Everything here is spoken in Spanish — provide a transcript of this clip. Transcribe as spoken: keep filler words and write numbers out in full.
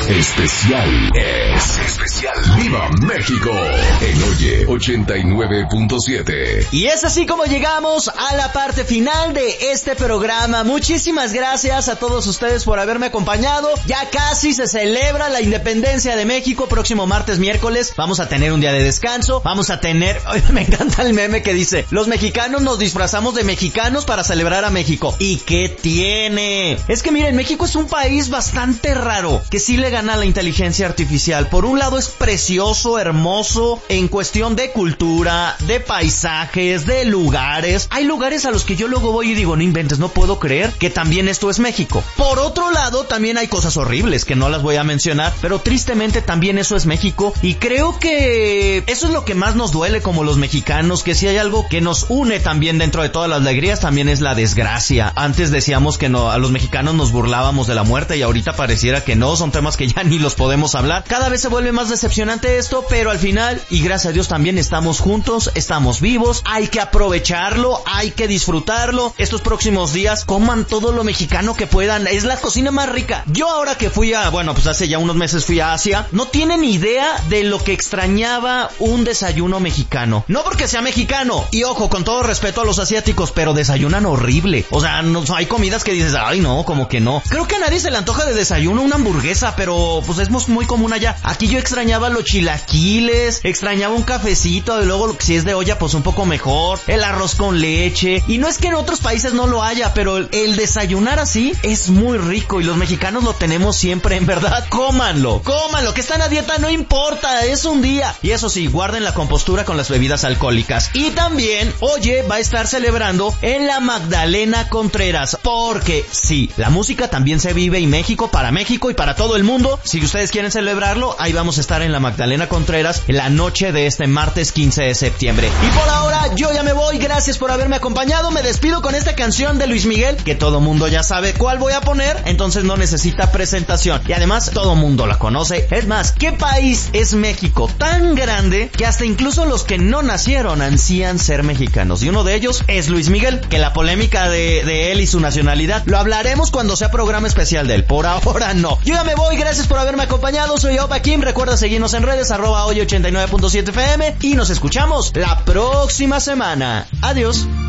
especial, es especial. ¡Viva México! En Oye ochenta y nueve punto siete. Y es así como llegamos a la parte final de este programa. Muchísimas gracias a todos ustedes por haberme acompañado. Ya casi se celebra la independencia de México. Próximo martes, miércoles, vamos a tener un día de descanso. Vamos a tener... Me encanta el meme que dice: los mexicanos nos disfrazamos de mexicanos para celebrar a México. ¿Y qué tiene? Es que miren, México es un país bastante raro, que sí le gana a la inteligencia artificial. Por un lado es precioso, hermoso, en cuestión de cultura, de paisajes, de lugares. Hay lugares a los que yo luego voy y digo, no inventes, no puedo creer que también esto es México. Por otro lado, también hay cosas horribles que no las voy a mencionar, pero tristemente también eso es México. Y creo que eso es lo que más nos duele como los mexicanos, que si hay algo que nos une también dentro de todas las alegrías, también es la desgracia. Antes decíamos que no, a los mexicanos nos burlábamos de la muerte y ahorita pareciera que no, son temas que ya ni los podemos hablar. Cada vez se vuelve más decepcionante esto, pero al final, y gracias a Dios también estamos juntos, estamos vivos, hay que aprovecharlo, hay que disfrutarlo. Estos próximos días coman todo lo mexicano que puedan, es la cocina más rica. Yo ahora que fui a, bueno, pues hace ya unos meses fui a Asia, no tienen idea de lo que extrañaba un desayuno mexicano. No porque sea mexicano, y ojo, con todo respeto a los asiáticos, pero desayunan horrible. O sea, no, hay comidas que dices, ay no, como que no. Creo que a nadie se le antoja de desayuno una hamburguesa, pero pues es muy común allá. Aquí yo extrañaba los chilaquiles, extrañaba un cafecito, y luego si es de olla pues un poco mejor, el arroz con leche. Y no es que en otros países no lo haya, pero el, el desayunar así es muy rico y los mexicanos lo tenemos siempre, en verdad. Cómanlo, cómanlo, que están a dieta, no importa, es un día. Y eso sí, guarden la compostura con las bebidas alcohólicas. Y también, Oye va a estar celebrando en la Magdalena Contreras, porque sí, la música también se vive en México, para México y para todo el mundo. Si ustedes quieren celebrarlo, ahí vamos a estar en la Magdalena Contreras en la noche de este martes quince de septiembre. Y por ahora yo ya me voy, gracias por haberme acompañado. Me despido con esta canción de Luis Miguel, que todo mundo ya sabe cuál voy a poner, entonces no necesita presentación. Y además todo mundo la conoce. Es más, ¿qué país es México? Tan grande que hasta incluso los que no nacieron ansían ser mexicanos. Y uno de ellos es Luis Miguel, que la polémica de, de él y su nacionalidad lo hablaremos cuando sea programa especial de él. Por ahora no. Yo ya me voy, gracias por haberme acompañado. Soy Opa Kim, recuerda seguirnos en redes, arroba Oye ochenta y nueve punto siete F M, y nos escuchamos la próxima semana. Adiós.